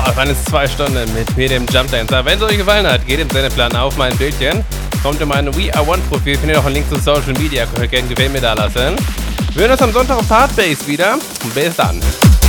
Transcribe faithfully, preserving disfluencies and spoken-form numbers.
auf eine zwei Stunden mit mir, dem Jump Dancer. Wenn es euch gefallen hat, geht im Sendeplan auf mein Bildchen. Kommt in mein We Are One Profil, findet auch einen Link zu Social Media. Könnt ihr gerne Gefällt mir da lassen. Wir hören uns am Sonntag auf Hardbase wieder. Bis dann.